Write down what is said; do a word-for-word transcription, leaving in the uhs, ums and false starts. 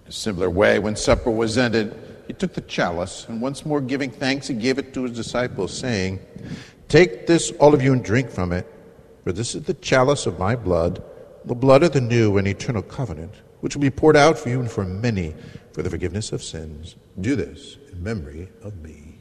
In a similar way, when supper was ended, he took the chalice, and once more giving thanks, he gave it to his disciples, saying, "Take this, all of you, and drink from it, for this is the chalice of my blood, the blood of the new and eternal covenant, which will be poured out for you and for many for the forgiveness of sins. Do this in memory of me."